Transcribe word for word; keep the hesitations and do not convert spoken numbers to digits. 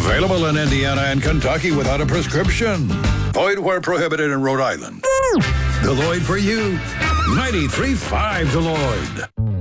Available in Indiana and Kentucky without a prescription. Void where prohibited in Rhode Island. Deloitte for you. ninety-three point five Deloitte.